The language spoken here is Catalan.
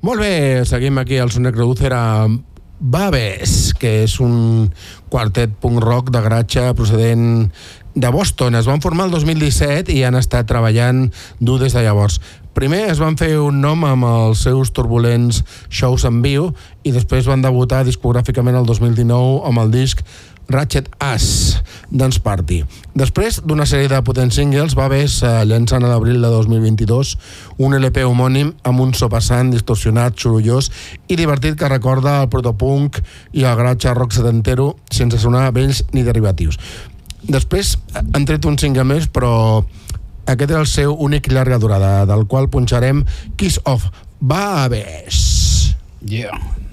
Molt bé, seguim aquí al Sonic Reducer amb Babes, que és un quartet punk rock de garatge procedent de Boston. Es van formar el 2017 i han estat treballant dur des de llavors. Primer es van fer un nom amb els seus turbulents shows en viu i després van debutar discogràficament el 2019 amb el disc Ratchet Ass Dance Party. Després d'una sèrie de potents singles, Babes llançant a l'abril de 2022 un LP homònim amb un so passant distorsionat, sorollós i divertit que recorda el protopunk i el garatge rock setentero sense sonar vells ni derivatius. Després han tret un single més, però aquest és el seu únic llarga durada, del qual punxarem Kiss of Babes. Yeah.